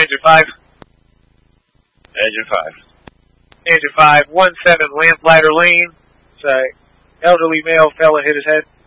Engine 5. Engine 5. Engine 5, 17 Lamplighter Lane. It's a elderly male fella hit his head.